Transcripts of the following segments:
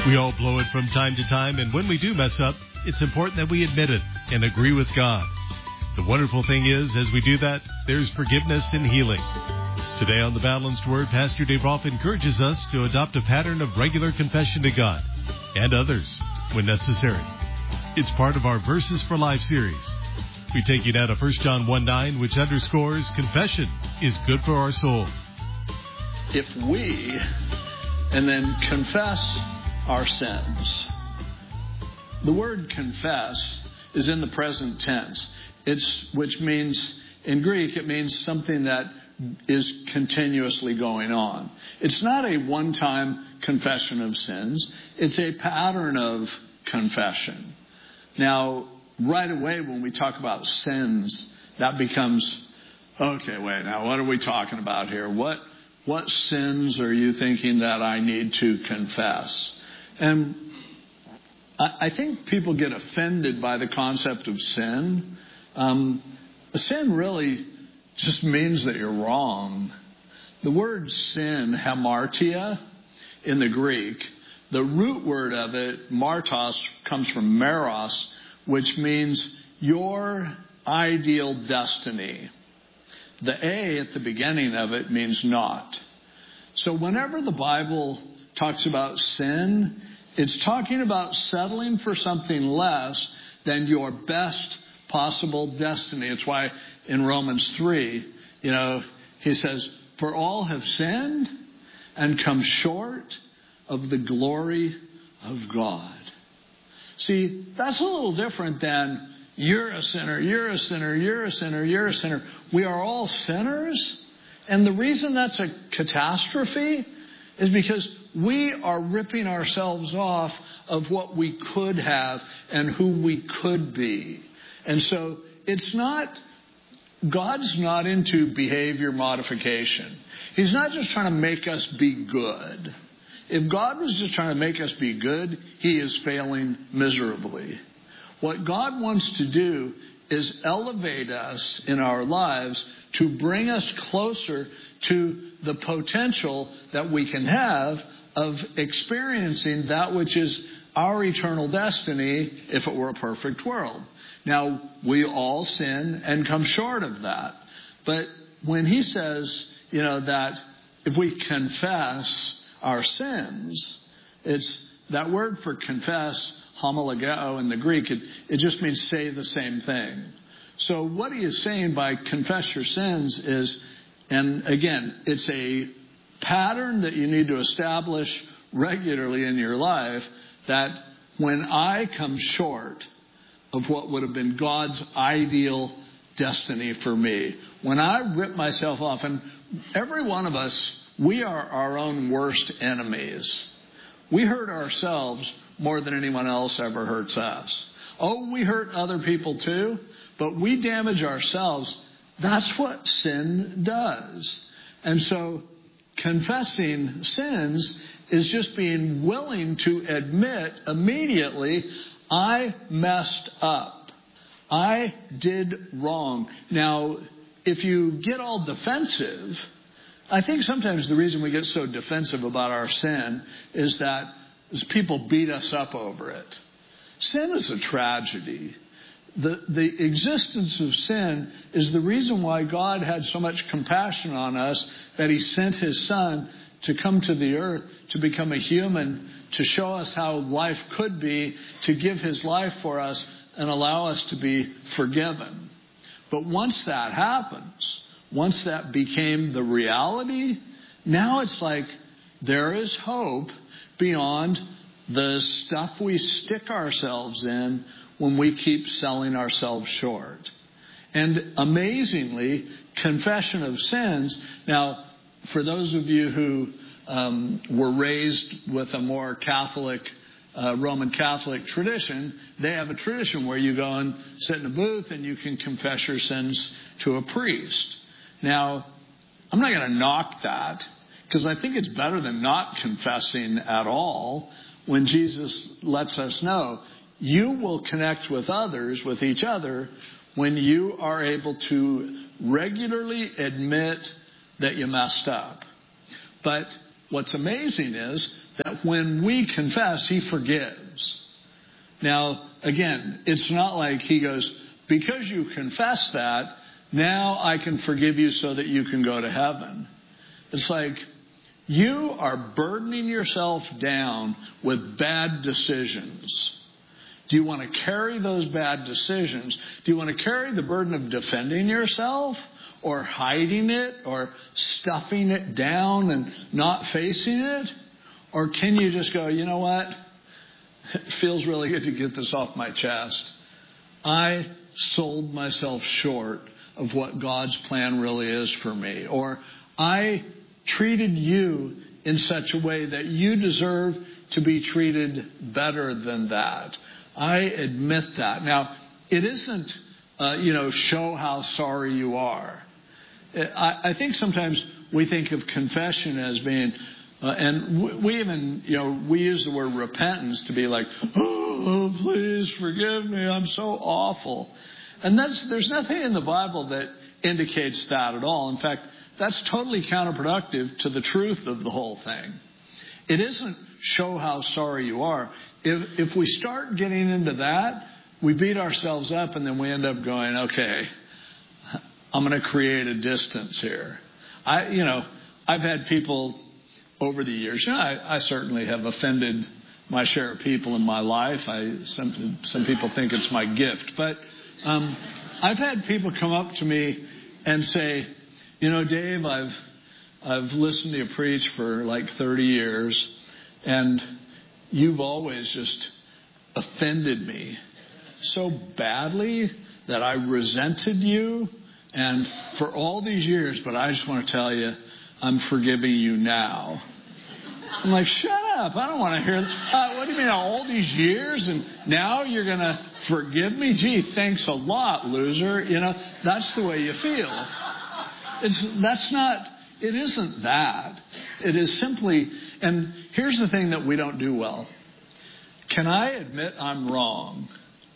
We all blow it from time to time, and when we do mess up, it's important that we admit it and agree with God. The wonderful thing is, as we do that, there's forgiveness and healing. Today on the Balanced Word, Pastor Dave Rolfe encourages us to adopt a pattern of regular confession to God and others when necessary. It's part of our Verses for Life series. We take you now to 1 John 1:9, which underscores confession is good for our soul. If we, and then confess our sins. The word confess is in the present tense. Which means, in Greek, it means something that is continuously going on. It's not a one-time confession of sins. It's a pattern of confession. Now, right away when we talk about sins, that becomes, okay, wait, now what are we talking about here? What sins are you thinking that I need to confess? And I think people get offended by the concept of sin. Sin really just means that you're wrong. The word sin, hamartia, in the Greek, the root word of it, martos, comes from meros, which means your ideal destiny. The A at the beginning of it means not. So whenever the Bible talks about sin, it's talking about settling for something less than your best possible destiny. It's why in Romans 3, he says, for all have sinned and come short of the glory of God. See, that's a little different than you're a sinner, you're a sinner, you're a sinner, you're a sinner. We are all sinners. And the reason that's a catastrophe is because we are ripping ourselves off of what we could have and who we could be. And so God's not into behavior modification. He's not just trying to make us be good. If God was just trying to make us be good, he is failing miserably. What God wants to do is elevate us in our lives to bring us closer to the potential that we can have of experiencing that which is our eternal destiny if it were a perfect world. Now, we all sin and come short of that. But when he says, that if we confess our sins, it's that word for confess, homologeo in the Greek, it just means say the same thing. So what he is saying by confess your sins is, and again, it's a pattern that you need to establish regularly in your life, that when I come short of what would have been God's ideal destiny for me, when I rip myself off, and every one of us, we are our own worst enemies. We hurt ourselves more than anyone else ever hurts us. Oh, we hurt other people too, but we damage ourselves. That's what sin does. And so confessing sins is just being willing to admit immediately, I messed up. I did wrong. Now, if you get all defensive, I think sometimes the reason we get so defensive about our sin is that people beat us up over it. Sin is a tragedy. The existence of sin is the reason why God had so much compassion on us that he sent his son to come to the earth, to become a human, to show us how life could be, to give his life for us and allow us to be forgiven. But once that happens, once that became the reality, now it's like there is hope beyond the stuff we stick ourselves in when we keep selling ourselves short. And amazingly, confession of sins. Now, for those of you who were raised with a more Catholic, Roman Catholic tradition, they have a tradition where you go and sit in a booth and you can confess your sins to a priest. Now, I'm not going to knock that, because I think it's better than not confessing at all, when Jesus lets us know you will connect with others, with each other, when you are able to regularly admit that you messed up. But what's amazing is that when we confess, he forgives. Now, again, it's not like he goes, because you confess that, now I can forgive you so that you can go to heaven. It's like you are burdening yourself down with bad decisions. Do you want to carry those bad decisions? Do you want to carry the burden of defending yourself or hiding it or stuffing it down and not facing it? Or can you just go, you know what? It feels really good to get this off my chest. I sold myself short of what God's plan really is for me. Or I treated you in such a way that you deserve to be treated better than that. I admit that. Now, it isn't, show how sorry you are. I think sometimes we think of confession as being, and we even, we use the word repentance to be like, oh, please forgive me, I'm so awful. And there's nothing in the Bible that indicates that at all. In fact, that's totally counterproductive to the truth of the whole thing. It isn't show how sorry you are. If we start getting into that, we beat ourselves up and then we end up going, okay, I'm going to create a distance here. I've had people over the years, I certainly have offended my share of people in my life. Some people think it's my gift, but I've had people come up to me and say, Dave, I've listened to you preach for like 30 years, and you've always just offended me so badly that I resented you and for all these years, but I just want to tell you, I'm forgiving you now. I'm like, shut up. I don't want to hear that. What do you mean, all these years and now you're going to forgive me? Gee, thanks a lot, loser. That's the way you feel. It isn't that. It is simply, and here's the thing that we don't do well. Can I admit I'm wrong?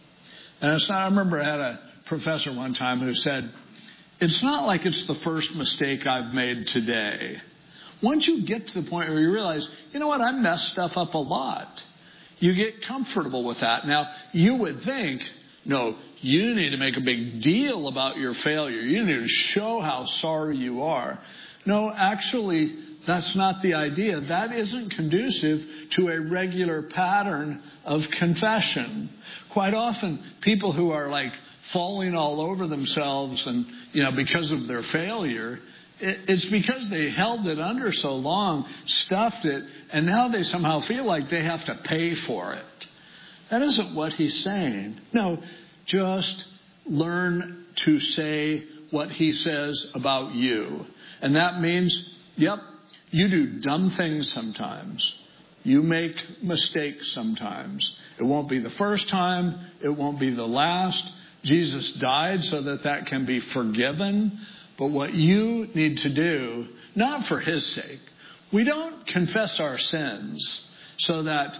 And it's not, I remember I had a professor one time who said, it's not like it's the first mistake I've made today. Once you get to the point where you realize, you know what, I messed stuff up a lot. You get comfortable with that. Now, you would think, no, you need to make a big deal about your failure. You need to show how sorry you are. No, actually, that's not the idea. That isn't conducive to a regular pattern of confession. Quite often, people who are like falling all over themselves and, because of their failure, it's because they held it under so long, stuffed it, and now they somehow feel like they have to pay for it. That isn't what he's saying. No, just learn to say what he says about you. And that means, yep, you do dumb things sometimes. You make mistakes sometimes. It won't be the first time. It won't be the last. Jesus died so that can be forgiven. But what you need to do, not for his sake, we don't confess our sins so that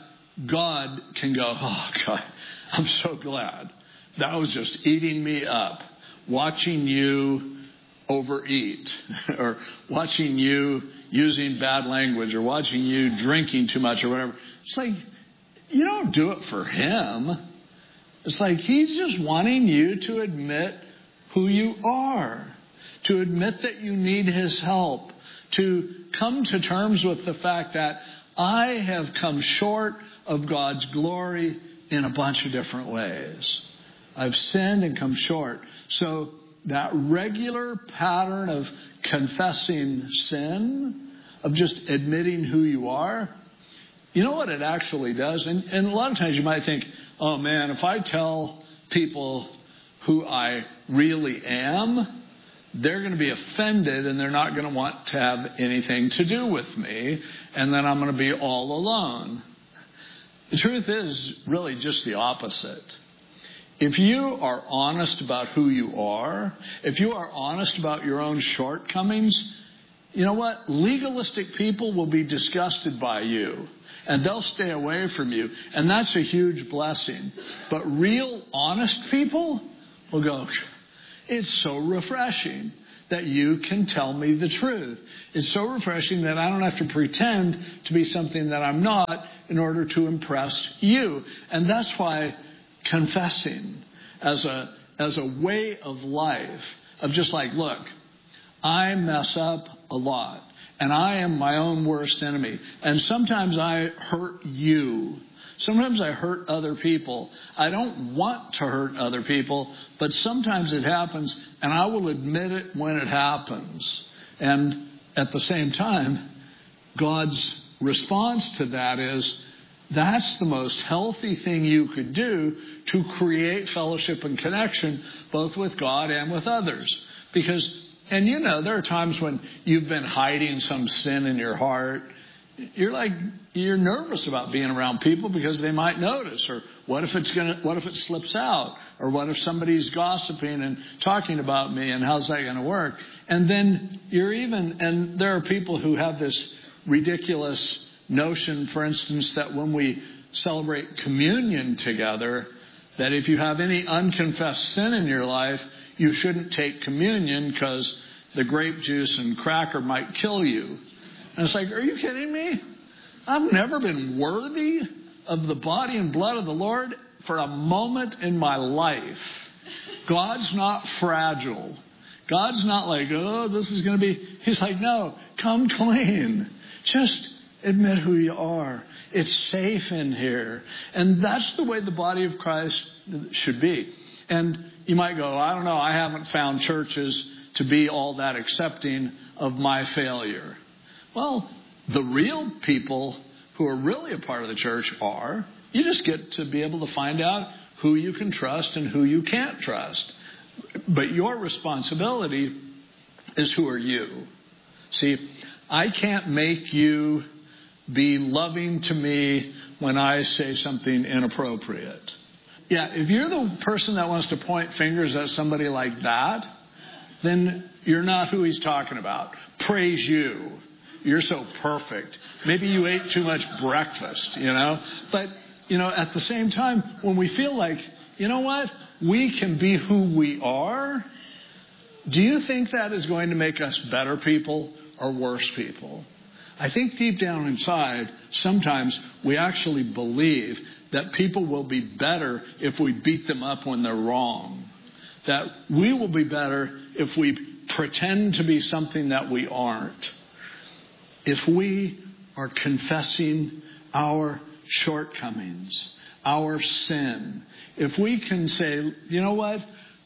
God can go, oh, God, I'm so glad. That was just eating me up, watching you overeat, or watching you using bad language, or watching you drinking too much, or whatever. It's like, you don't do it for him. It's like he's just wanting you to admit who you are, to admit that you need his help, to come to terms with the fact that I have come short of God's glory in a bunch of different ways. I've sinned and come short. So that regular pattern of confessing sin, of just admitting who you are, you know what it actually does? And a lot of times you might think, oh man, if I tell people who I really am, they're going to be offended and they're not going to want to have anything to do with me, and then I'm going to be all alone. The truth is really just the opposite. If you are honest about who you are, if you are honest about your own shortcomings, you know what? Legalistic people will be disgusted by you, and they'll stay away from you, and that's a huge blessing. But real honest people will go, it's so refreshing that you can tell me the truth. It's so refreshing that I don't have to pretend to be something that I'm not in order to impress you. And that's why confessing as a way of life, of just like, look, I mess up a lot, and I am my own worst enemy. And sometimes I hurt you. Sometimes I hurt other people. I don't want to hurt other people, but sometimes it happens, and I will admit it when it happens. And at the same time, God's response to that is, that's the most healthy thing you could do to create fellowship and connection, both with God and with others. Because, and you know, there are times when you've been hiding some sin in your heart. You're nervous about being around people because they might notice, or what if it slips out, or what if somebody's gossiping and talking about me, and how's that going to work? And then and there are people who have this ridiculous notion, for instance, that when we celebrate communion together, that if you have any unconfessed sin in your life, you shouldn't take communion because the grape juice and cracker might kill you. And it's like, are you kidding me? I've never been worthy of the body and blood of the Lord for a moment in my life. God's not fragile. God's not like, oh, this is going to be... He's like, no, come clean. Just admit who you are. It's safe in here. And that's the way the body of Christ should be. And you might go, I don't know, I haven't found churches to be all that accepting of my failure. Well, the real people who are really a part of the church are. You just get to be able to find out who you can trust and who you can't trust. But your responsibility is, who are you? See, I can't make you be loving to me when I say something inappropriate. Yeah, if you're the person that wants to point fingers at somebody like that, then you're not who he's talking about. Praise you. You're so perfect. Maybe you ate too much breakfast, But, at the same time, when we feel like, you know what? We can be who we are. Do you think that is going to make us better people or worse people? I think deep down inside, sometimes we actually believe that people will be better if we beat them up when they're wrong. That we will be better if we pretend to be something that we aren't. If we are confessing our shortcomings, our sin, if we can say, you know what,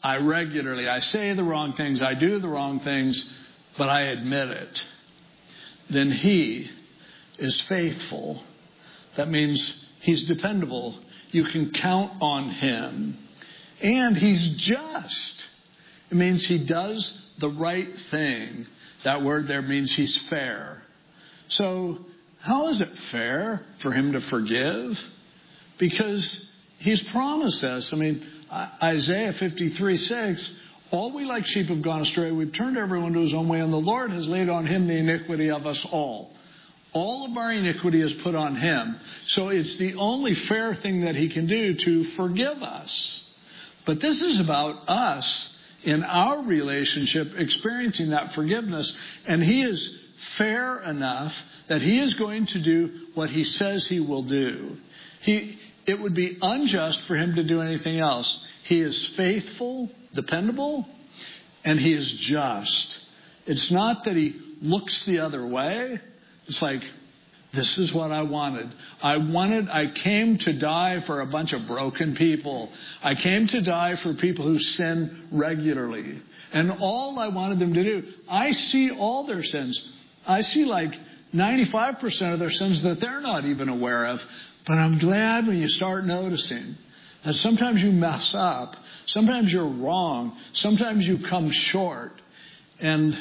I say the wrong things, I do the wrong things, but I admit it, then he is faithful. That means he's dependable. You can count on him. And he's just. It means he does the right thing. That word there means he's fair. So how is it fair for him to forgive? Because he's promised us. Isaiah 53:6, all we like sheep have gone astray. We've turned everyone to his own way, and the Lord has laid on him the iniquity of us all. All of our iniquity is put on him. So it's the only fair thing that he can do to forgive us. But this is about us in our relationship experiencing that forgiveness. And he is fair enough that he is going to do what he says he will do. It would be unjust for him to do anything else. He is faithful, dependable, and he is just. It's not that he looks the other way. It's like, this is what I wanted. I came to die for a bunch of broken people. I came to die for people who sin regularly. And all I wanted them to do, I see all their sins. I see like 95% of their sins that they're not even aware of. But I'm glad when you start noticing that sometimes you mess up. Sometimes you're wrong. Sometimes you come short. And,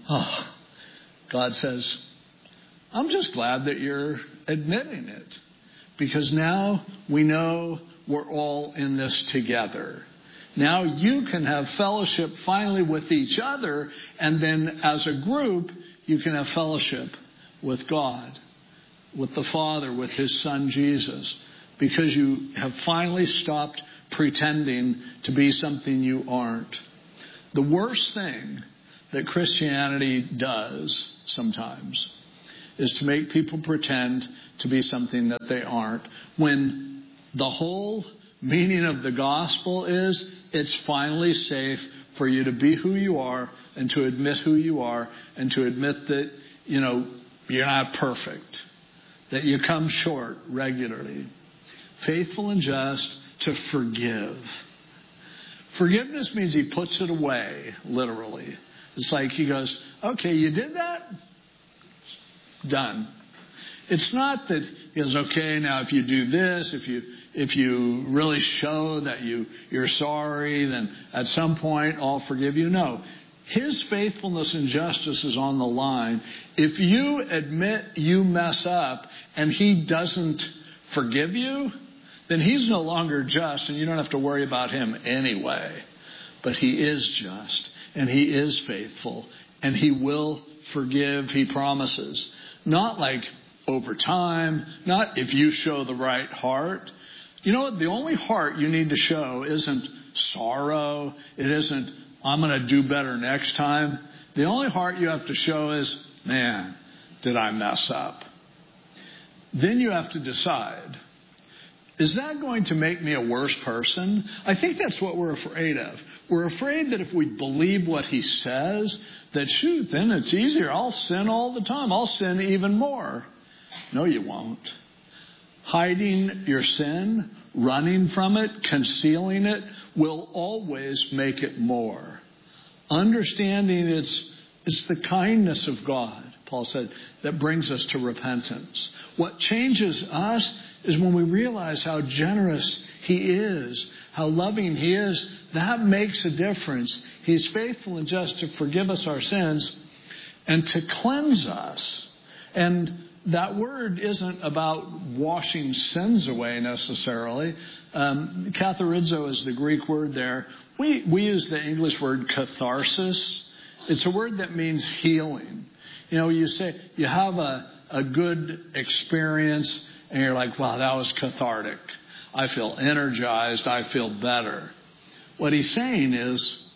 God says, I'm just glad that you're admitting it. Because now we know we're all in this together. Now you can have fellowship finally with each other. And then as a group, you can have fellowship with God, with the Father, with his Son Jesus. Because you have finally stopped pretending to be something you aren't. The worst thing that Christianity does sometimes is to make people pretend to be something that they aren't, when the whole meaning of the gospel is it's finally safe for you to be who you are and to admit who you are and to admit that, you're not perfect, that you come short regularly. Faithful and just to forgive. Forgiveness means he puts it away, literally. It's like he goes, okay, you did that? Done. It's not that he goes, okay, now if you do this, if you really show that you're sorry, then at some point I'll forgive you. No. His faithfulness and justice is on the line. If you admit you mess up and he doesn't forgive you, then he's no longer just and you don't have to worry about him anyway. But he is just and he is faithful and he will forgive, he promises. Not like over time, not if you show the right heart. You know what? The only heart you need to show isn't sorrow. It isn't, I'm going to do better next time. The only heart you have to show is, man, did I mess up? Then you have to decide, is that going to make me a worse person? I think that's what we're afraid of. We're afraid that if we believe what he says, that shoot, then it's easier. I'll sin all the time. I'll sin even more. No, you won't. Hiding your sin, running from it, concealing it, will always make it more. Understanding it's the kindness of God, Paul said, that brings us to repentance. What changes us is when we realize how generous he is, how loving he is. That makes a difference. He's faithful and just to forgive us our sins and to cleanse us. And that word isn't about washing sins away necessarily. Katharizo is the Greek word there. We use the English word catharsis. It's a word that means healing. You say you have a good experience and you're like, wow, that was cathartic. I feel energized. I feel better. What he's saying is,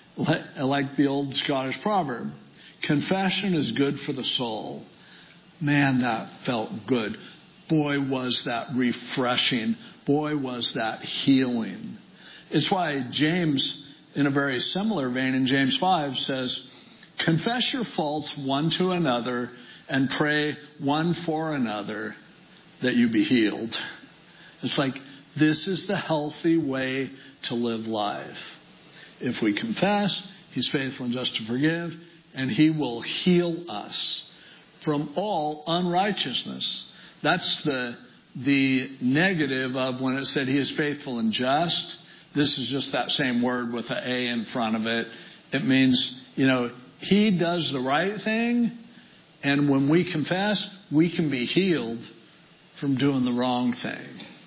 like the old Scottish proverb, confession is good for the soul. Man, that felt good. Boy, was that refreshing. Boy, was that healing. It's why James, in a very similar vein, in James 5, says, confess your faults one to another and pray one for another that you be healed. It's like, this is the healthy way to live life. If we confess, he's faithful and just to forgive, and he will heal us from all unrighteousness. That's the negative of when it said he is faithful and just. This is just that same word with an A in front of it. It means, he does the right thing, and when we confess, we can be healed from doing the wrong thing.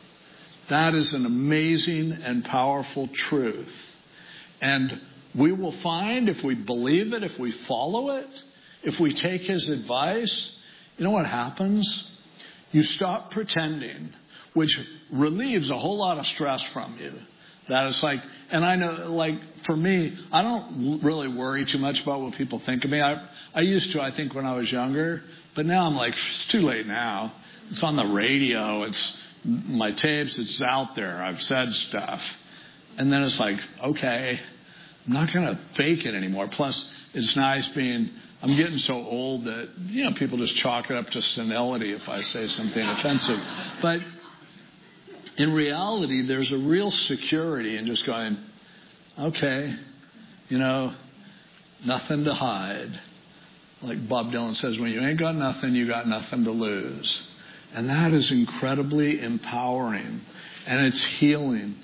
That is an amazing and powerful truth. And we will find, if we believe it, if we follow it, if we take his advice, you know what happens? You stop pretending, which relieves a whole lot of stress from you. That is like, and I know, like, for me, I don't really worry too much about what people think of me. I used to, I think, when I was younger, but now I'm like, it's too late now. It's on the radio. It's my tapes. It's out there. I've said stuff. And then it's like, okay, I'm not going to fake it anymore. Plus, it's nice I'm getting so old that, people just chalk it up to senility if I say something offensive. But in reality, there's a real security in just going, okay, nothing to hide. Like Bob Dylan says, when you ain't got nothing, you got nothing to lose. And that is incredibly empowering. And it's healing.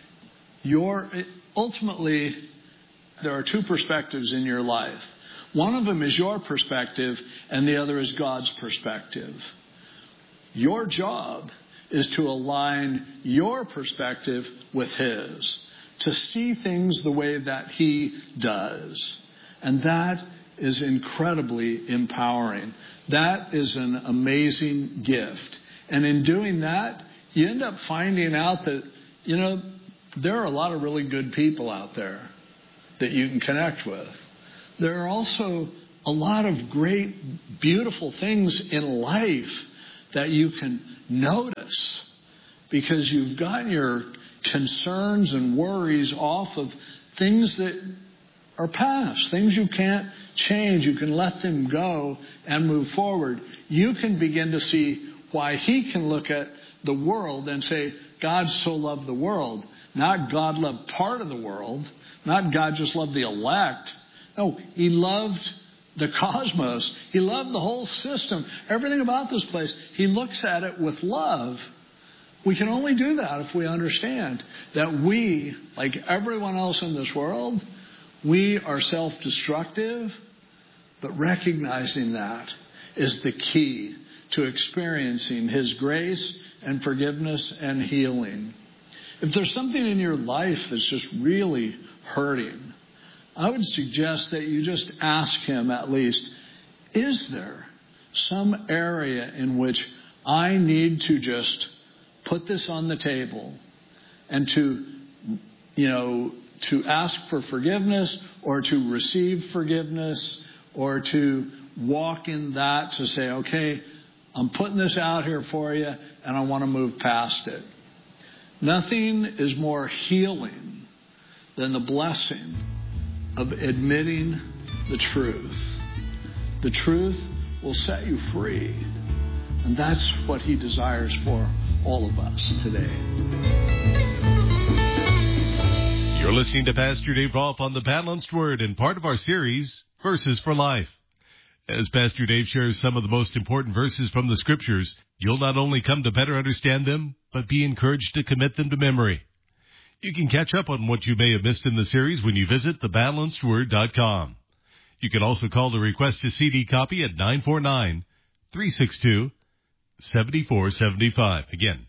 Ultimately, there are two perspectives in your life. One of them is your perspective, and the other is God's perspective. Your job is to align your perspective with his, to see things the way that he does. And that is incredibly empowering. That is an amazing gift. And in doing that, you end up finding out that, there are a lot of really good people out there that you can connect with. there are also a lot of great, beautiful things in life that you can notice because you've gotten your concerns and worries off of things that are past, things you can't change. You can let them go and move forward. You can begin to see why he can look at the world and say, God so loved the world. Not God loved part of the world. Not God just loved the elect. No, he loved the cosmos. He loved the whole system. Everything about this place. He looks at it with love. We can only do that if we understand that we, like everyone else in this world, we are self-destructive, but recognizing that is the key to experiencing his grace and forgiveness and healing. If there's something in your life that's just really hurting, I would suggest that you just ask him at least, is there some area in which I need to just put this on the table and to ask for forgiveness or to receive forgiveness or to walk in that to say, okay, I'm putting this out here for you and I want to move past it. Nothing is more healing than the blessing of admitting the truth. The truth will set you free. And that's what he desires for all of us today. You're listening to Pastor Dave Rolfe on the Balanced Word and part of our series, Verses for Life. As Pastor Dave shares some of the most important verses from the Scriptures, you'll not only come to better understand them, but be encouraged to commit them to memory. You can catch up on what you may have missed in the series when you visit thebalancedword.com. You can also call to request a CD copy at 949-362-7475. Again,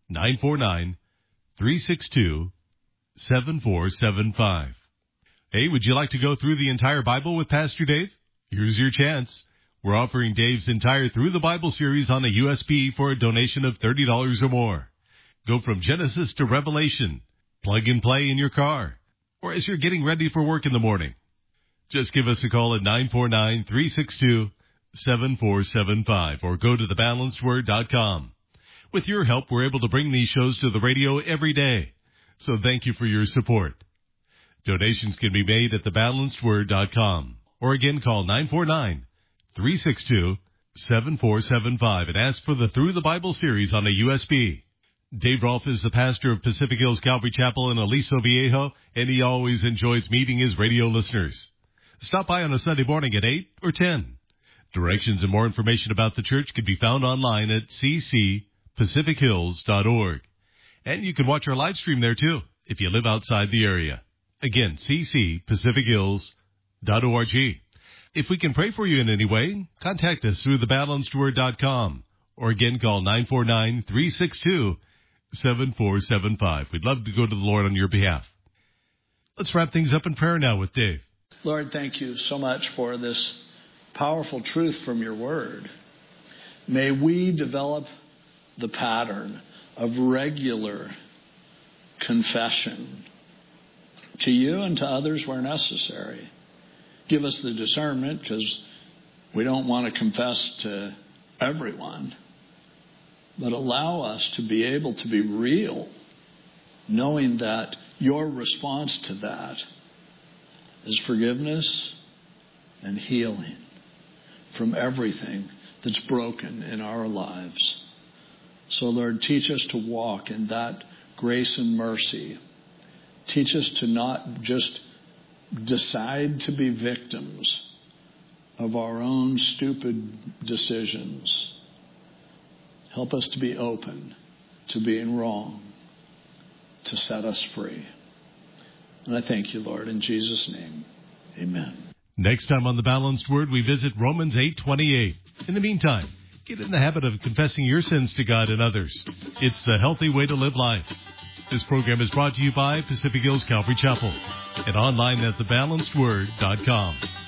949-362-7475. Hey, would you like to go through the entire Bible with Pastor Dave? Here's your chance. We're offering Dave's entire Through the Bible series on a USB for a donation of $30 or more. Go from Genesis to Revelation. Plug and play in your car or as you're getting ready for work in the morning. Just give us a call at 949-362-7475 or go to thebalancedword.com. With your help, we're able to bring these shows to the radio every day. So thank you for your support. Donations can be made at thebalancedword.com or again call 949-362-7475 and ask for the Through the Bible series on a USB. Dave Rolfe is the pastor of Pacific Hills Calvary Chapel in Aliso Viejo, and he always enjoys meeting his radio listeners. Stop by on a Sunday morning at 8 or 10. Directions and more information about the church can be found online at ccpacifichills.org. And you can watch our live stream there, too, if you live outside the area. Again, ccpacifichills.org. If we can pray for you in any way, contact us through thebalancedword.com or again call 949-362-7475. We'd love to go to the Lord on your behalf. Let's wrap things up in prayer now with Dave. Lord, thank you so much for this powerful truth from your word. May we develop the pattern of regular confession to you and to others where necessary. Give us the discernment because we don't want to confess to everyone, but allow us to be able to be real, knowing that your response to that is forgiveness and healing from everything that's broken in our lives. So, Lord, teach us to walk in that grace and mercy. Teach us to not just decide to be victims of our own stupid decisions. Help us to be open to being wrong, to set us free. And I thank you, Lord, in Jesus' name. Amen. Next time on The Balanced Word, we visit Romans 8:28. In the meantime, get in the habit of confessing your sins to God and others. It's the healthy way to live life. This program is brought to you by Pacific Hills Calvary Chapel and online at thebalancedword.com.